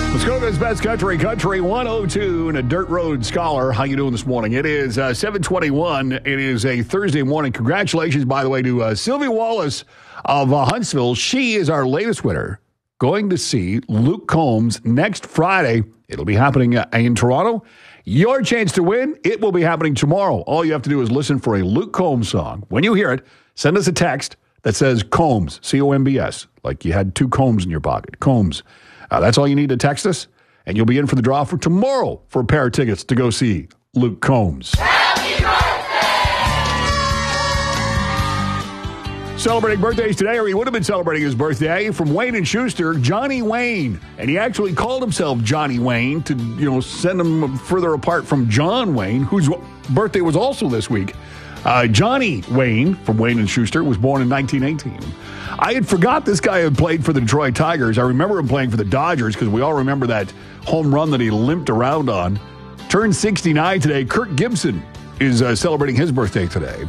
Let's go to his best country 102 and a dirt road scholar. How you doing this morning? It is 7:21. It is a Thursday morning. Congratulations, by the way, to Sylvia Wallace of Huntsville. She is our latest winner. Going to see Luke Combs next Friday. It'll be happening in Toronto. Your chance to win, it will be happening tomorrow. All you have to do is listen for a Luke Combs song. When you hear it, send us a text that says Combs, C-O-M-B-S, like you had two combs in your pocket. Combs. That's all you need to text us, and you'll be in for the draw for tomorrow for a pair of tickets to go see Luke Combs. Happy birthday! Celebrating birthdays today, or he would have been celebrating his birthday, from Wayne and Schuster, Johnny Wayne. And he actually called himself Johnny Wayne to, send him further apart from John Wayne, whose birthday was also this week. Johnny Wayne from Wayne and Schuster was born in 1918. I had forgot this guy had played for the Detroit Tigers. I remember him playing for the Dodgers because we all remember that home run that he limped around on. Turned 69 today. Kirk Gibson is celebrating his birthday today.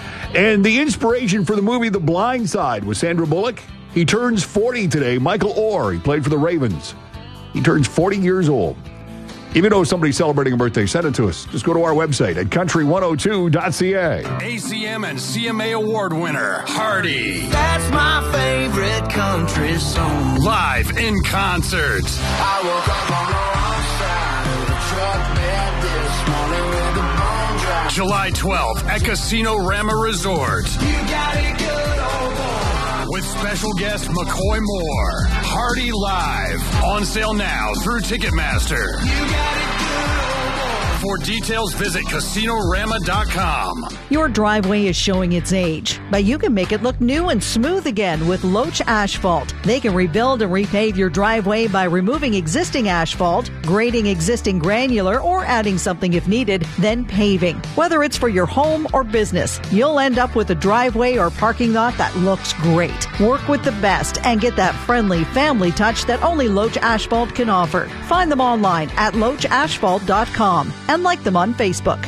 And the inspiration for the movie The Blind Side was Sandra Bullock. He turns 40 today. Michael Orr, he played for the Ravens. He turns 40 years old. If you know somebody celebrating a birthday, send it to us. Just go to our website at country102.ca. ACM and CMA award winner, Hardy. That's my favorite country song. Live in concert. I woke up on the wrong side of the truck bed this morning with a bone dry. July 12th at Casino Rama Resort. You got it good, old boy. With special guest McCoy Moore. Hardy Live. On sale now through Ticketmaster. You got it good, old boy. For details, visit CasinoRama.com. Your driveway is showing its age, but you can make it look new and smooth again with Loach Asphalt. They can rebuild and repave your driveway by removing existing asphalt, grading existing granular, or adding something if needed, then paving. Whether it's for your home or business, you'll end up with a driveway or parking lot that looks great. Work with the best and get that friendly family touch that only Loach Asphalt can offer. Find them online at loachasphalt.com and like them on Facebook.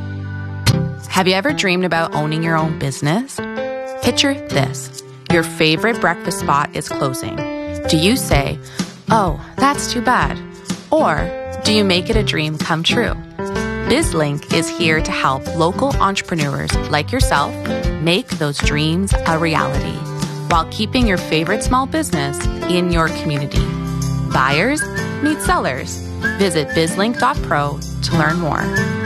Have you ever dreamed about owning your own business? Picture this. Your favorite breakfast spot is closing. Do you say, "Oh, that's too bad"? Or do you make it a dream come true? BizLink is here to help local entrepreneurs like yourself make those dreams a reality while keeping your favorite small business in your community. Buyers meet sellers. Visit bizlink.pro to learn more.